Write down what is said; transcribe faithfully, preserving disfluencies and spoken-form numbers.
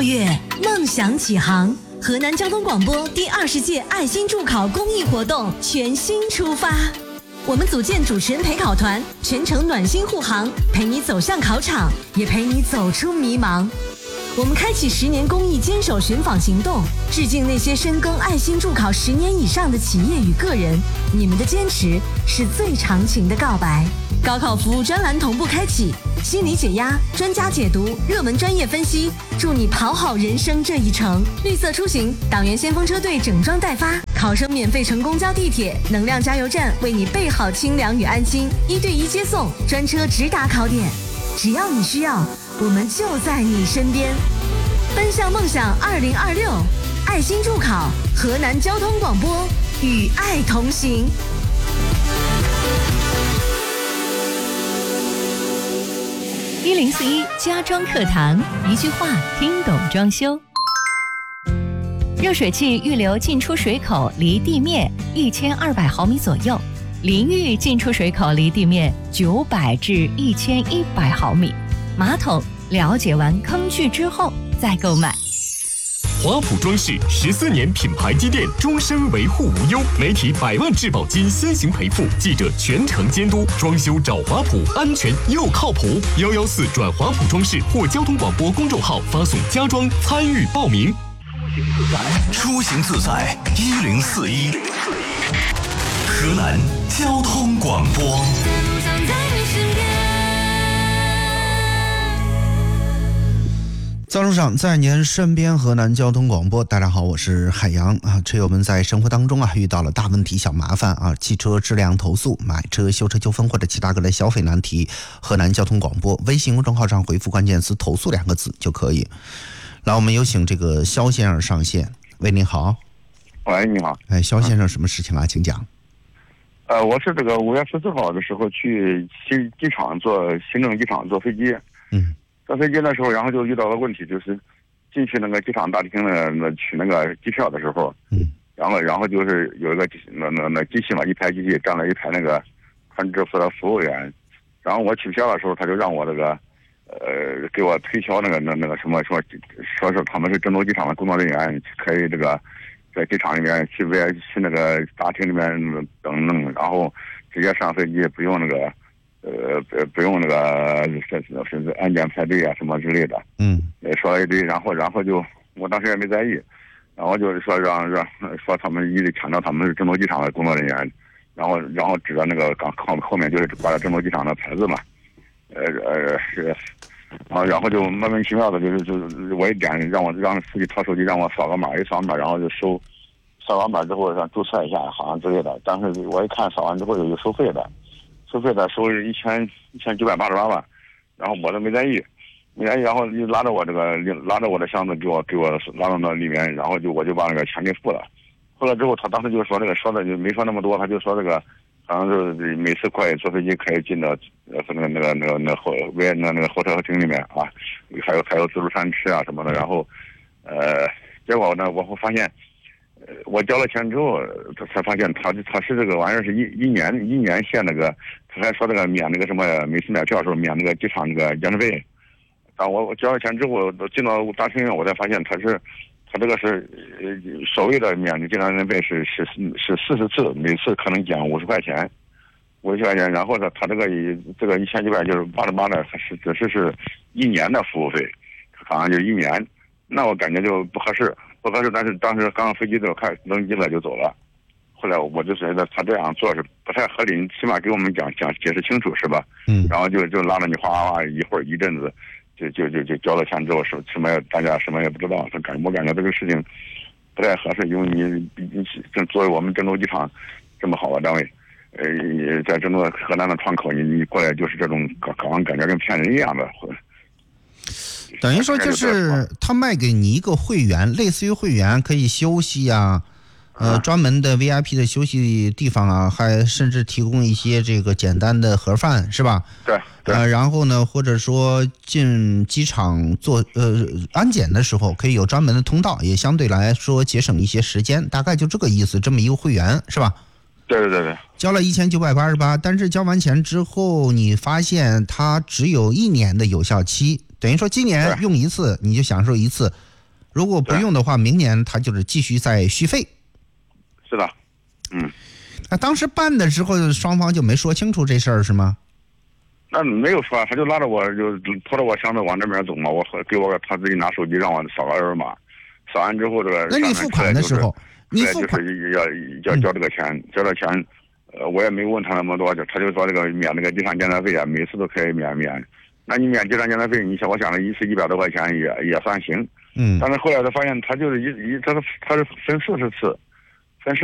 月，梦想起航，河南交通广播第二十届爱心助考公益活动全新出发。我们组建主持人陪考团，全程暖心护航，陪你走向考场，也陪你走出迷茫。我们开启十年公益坚守寻访行动，致敬那些深耕爱心助考十年以上的企业与个人，你们的坚持是最长情的告白。高考服务专栏同步开启，心理解压，专家解读，热门专业分析，祝你跑好人生这一程。绿色出行，党员先锋车队整装待发，考生免费乘公交地铁，能量加油站为你备好清凉与安心，一对一接送，专车直达考点。只要你需要，我们就在你身边。奔向梦想二零二六，爱心助考，河南交通广播与爱同行。一零四一家装课堂，一句话听懂装修。热水器预留进出水口离地面一千二百毫米左右，淋浴进出水口离地面九百至一千一百毫米。马桶了解完坑距之后再购买。 华普装饰十四年品牌积淀，终身维护无忧，媒体百万质保金先行赔付，记者全程监督，装修找华普，安全又靠谱。幺幺四转华普装饰或交通广播公众号发送家装参与报名。 出行自在一零四一，河南交通广播。 在路上，在您身边，河南交通广播。大家好，我是海洋啊。车友们在生活当中啊遇到了大问题、小麻烦啊，汽车质量投诉、买车、修车纠纷或者其他各类消费难题，河南交通广播微信公众号上回复关键词“投诉”两个字就可以。来，我们有请这个肖先生上线。喂，您好。 喂，你好。 哎，肖先生，什么事情啊？请讲。 呃，我是这个五月十四号的时候去新机场坐行政机场坐飞机。 嗯。 坐飞机的时候，然后就遇到了问题，就是进去那个机场大厅呢，那取那个机票的时候， 嗯， 然后然后就是有一个那那那机器嘛，一排机器站了一排那个穿制服的服务员，然后我取票的时候，他就让我这个呃给我推销那个那那个什么说说是他们是郑州机场的工作人员，可以这个在机场里面去外去那个大厅里面等等，然后直接上飞机，不用那个。呃，不不用那个甚至甚至安检排队啊什么之类的， 嗯， 说了一堆，然后然后就我当时也没在意，然后就是说让让说他们一直强调他们是郑州机场的工作人员，然后然后指着那个刚后后面就是挂着郑州机场的牌子嘛，呃呃是，啊然后就莫名其妙的就是就是我一点让我让司机掏手机让我扫个码，一扫码然后就收，扫完码之后让注册一下好像之类的，但是我一看扫完之后有收费的。收费的收一千一千九百八十八万，然后我都没在意，没在意，然后就拉着我这个拉着我的箱子给我给我拉到那里面，然后就我就把那个钱给付了，付了之后他当时就说这个说的就没说那么多，他就说这个好像是每次可以坐飞机可以进到呃那个那个那个那后外那那个候车厅里面啊，还有还有自助餐吃啊什么的，然后呃结果呢我会发现。呃，我交了钱之后，才发现他他是这个玩意儿是一一年一年限那个，他还说那个免那个什么，每次买票的时候免那个机场那个检查费。当我我交了钱之后，进到大厅院，我才发现他是，他这个是呃所谓的免的检查费是是是四十次，每次可能减五十块钱，五十块钱。然后呢，他这个这个一千九百就是八十八的，是只是是一年的服务费，好像就一年，那我感觉就不合适。不合适，但是当时刚飞机都开登机了就走了，后来我就觉得他这样做是不太合理，你起码给我们讲讲解释清楚是吧？ 嗯， 然后就就拉着你哗哗哗一会儿一阵子，就就就就交了钱之后是什么大家什么也不知道，他感我感觉这个事情不太合适，因为你你正作为我们郑州机场这么好的单位，呃，在郑州河南的窗口，你你过来就是这种搞搞完感觉跟骗人一样的。 等于说就是他卖给你一个会员，类似于会员可以休息啊，呃，专门的 V I P 的休息地方啊，还甚至提供一些这个简单的盒饭，是吧？ 对。对呃，然后呢，或者说进机场做呃安检的时候，可以有专门的通道，也相对来说节省一些时间，大概就这个意思，这么一个会员，是吧？ 对对对对。 交了一千九百八十八，但是交完钱之后，你发现它只有一年的有效期。等于说今年用一次你就享受一次， 如果不用的话，明年他就是继续再续费。 是的，嗯。 那当时办的时候，双方就没说清楚这事儿是吗？ 那没有说，他就拉着我就拖着我箱子往这边走嘛，我给我他自己拿手机让我扫个二维码，扫完之后这个。 那你付款的时候，你付款就是要要交这个钱，交了钱，呃，我也没问他那么多，他就说这个免那个机场检查费啊，每次都可以免免。那你免机场检查费，你想我想了一次一百多块钱也也算行。 嗯。 但是后来他发现他就是一一他是他是分四十次。